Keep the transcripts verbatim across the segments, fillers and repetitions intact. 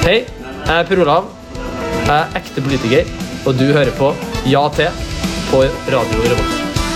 Hei, jeg er Per Olav. Jeg er ekte politiker, og du hører på Ja til på Radio Revolt.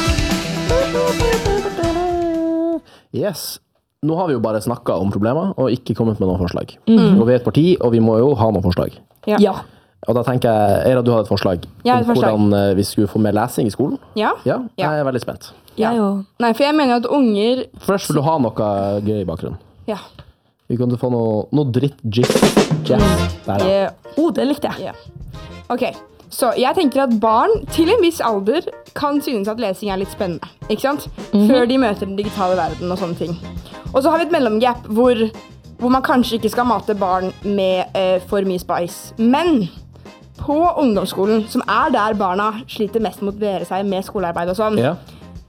Yes. Nå har vi jo bare snakket om problemer, og ikke kommet med noen forslag. Mm. Og vi er et parti, og vi må jo ha noen forslag. Ja. ja. Og da tenker jeg, Eira, du har et forslag jeg har et om forslag. hvordan vi skulle få mer lesing i skolen. Ja. Ja, jeg er veldig spent. Ja. Nei, for jeg mener jo at unger... Først vil du ha noe gøy i bakgrunnen. Ja. Vi kan få noe, noe dritt gif. Jazz. Der, ja. Oh, det likte jeg. Ja. Ok, så jeg tenker at barn til en viss alder kan synes at lesing er litt spennende, ikke sant? Mm-hmm. Før de møter den digitale verden og sånne ting. Og så har vi et mellomgap hvor, hvor man kanskje ikke skal mate barn med eh, for mye spice. Men på ungdomsskolen, som er der barna sliter mest med å motivere seg med skolearbeid og sånn, ja.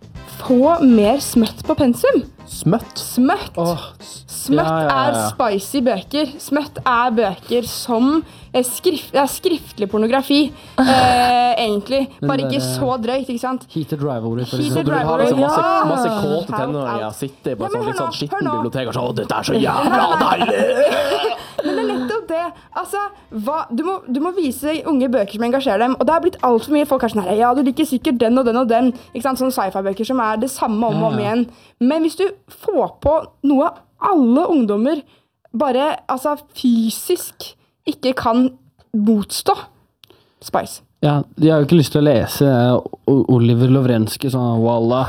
Få mer smøtt på pensum. Smøtt? Smøtt. Oh. Smøtt ja, ja, ja. Er spicy bøker. Smøtt er bøker som er, skrift, er skriftlig pornografi, eh, egentlig. Bare ikke så drøyt, ikke sant? Heated rivalry. For Heated så du vil ha liksom masse, ja. masse kåte tenåringer sitte på et sånt litt sånn skitten bibliotek og så, å, dette er så jævla deilig! Men det er nettopp det. Altså, hva, du, må, du må vise unge bøker som engasjerer dem, og det har blitt alt for mye folk er sånn her, ja, du liker sikkert den og den og den, ikke sant? Sånne sci-fi-bøker som er det samme om og om igjen. Men hvis du får på noe alle ungdommer bare, altså, fysisk ikke kan motstå, spice. Ja, de har jo ikke lyst til å lese Oliver Lovrenskij sånn, wallah.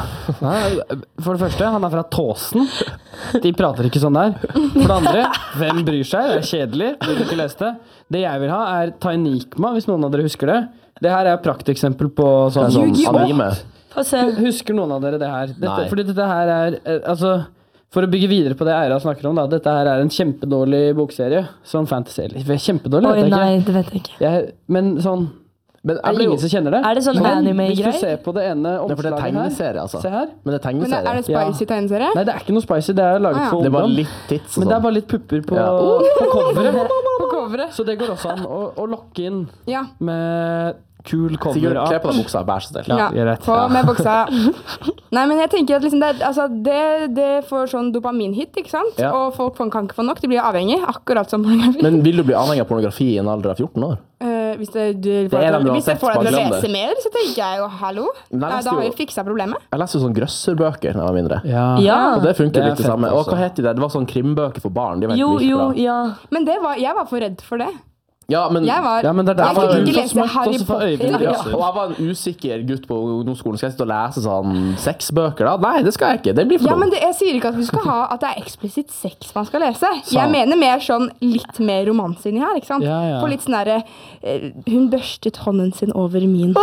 For det første, han er fra Tåsen. De prater ikke sånn der. For det andre, hvem bryr seg? Det er kjedelig, vil ikke lese det. Det jeg vil ha er Tainikma, hvis noen av dere husker det. Det her er et prakteksempel på sånn, sånn anime. Husker noen av dere det her? Dette, fordi dette her er, altså... For å bygge videre på det Eira snakker om, da. Dette her er en kjempedårlig bokserie. Sånn fantasy. Kjempedårlig, Oi, vet jeg ikke. Nei, det vet jeg ikke. Jeg, men sånn... Men er det ingen som kjenner det? Er det sånn anime-greier? Hvis du ser på det ene omslaget her. Det er tegneserie, altså. Se her. Men det er tegneserie. Men er det spicy tegneserie? Nei, det er ikke noe spicy. Det er laget ah, ja. for ungdom. Det er bare litt tits og sånn. Men det er bare litt pupper på, ja. på coveret. På coveret. Så det går også an å, å lokke inn ja. Med kul cover. Sikkert kle på deg buksa, bær så snill. Ja, ja på med buksa. Nei, men jeg tenker at liksom det, altså, det, det får sånn dopaminhit, ikke sant? Ja. Og folk kan ikke få nok, de blir avhengig, akkurat som pornografi. Men vil du bli avhengig av pornografi i en alder av fjorten år? Uh, hvis, det, du, det er de hvis jeg får deg til å lese mer, så tenker jeg jo, hallo, Nei, da har jeg fikset problemet. Jeg leste jo sånn grøsserbøker når jeg var mindre. Ja. Ja. Og det funker det litt det samme. Og hva heter det? Det var sånn krimbøker for barn. De var jo, jo, ja. Men det var, jeg var for redd for det. Ja, men jeg var, ja, men det er jeg fikk ikke lese Harry Potter. Ja, og jeg var en usikker gutt på ungdomsskolen. Skal jeg sitte og lese sånn sexbøker da? Nei, det skal jeg ikke. Det blir for ja, dumt. men det, jeg sier ikke at vi skal ha at det er eksplisitt sex man skal lese. Så. Jeg mener mer sånn litt mer romanse inni her, ikke sant? Ja, ja. På litt sånn der, eh, hun børstet hånden sin over min.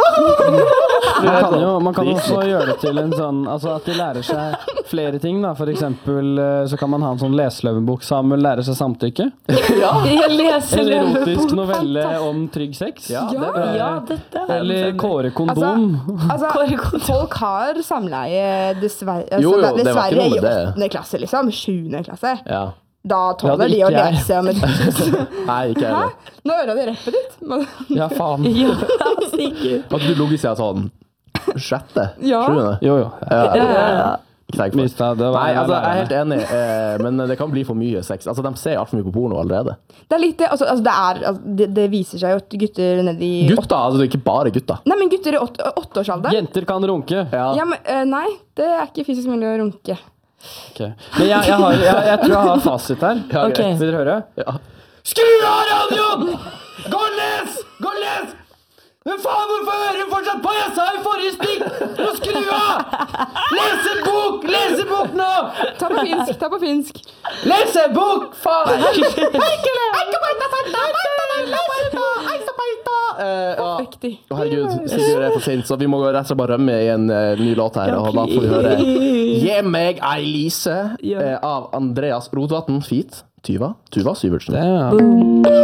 Man kan jo man kan også gjøre det til en sånn, altså at de lærer seg flere ting da. For eksempel så kan man ha en sånn leseløvebok. Samuel lærer seg samtykke. Ja. En erotisk novelle om trygg sex. Ja, det er, ja dette er eller Kåre kondom. Altså, altså folk har samleie dessverre, altså, jo, jo, dessverre i åttende klasse, liksom. Sjuende klasse. Ja. Da tåler de å lese om et Nei, ikke heller. Nå hører de rappet ditt. Ja, faen. Ja, sikkert. At du logger seg sånn sjette? Ja. Sjuende? Jo, jo. Ja, ja, ja, ja. Mista, Nei, altså, jeg er helt enig, eh, men det kan bli for mye sex. Altså, de ser alt for mye på porno allerede. Det er litt det, altså, altså, det, er, altså, det, det viser seg jo at gutter nede i Gutter, altså ikke bare gutter. Nei, men gutter i åt, åtteårsalderen. Jenter kan runke. Ja. Ja, men, uh, nei, det er ikke fysisk mulig å runke. Okay. Men jeg, jeg, har, jeg, jeg tror jeg har fasit her. Ja, okay. Vil dere høre? Ja. Skru av radioen! Gå og les! Gå og les! Men faen, hvorfor hører du fortsatt på? Jeg sa i forrige stikk! Nå skru av! Les en bok! Les en bok nå! Ta på finsk, ta på finsk. Les en bok, faen! Riktig. Herregud, Sigurd er for sint, så vi må rett og slett bare rømme i en uh, ny låt her, og da får vi høre Gi meg ei lise uh, av Andreas Rodvatn, feat. Tuva, Tuva Syvertsen.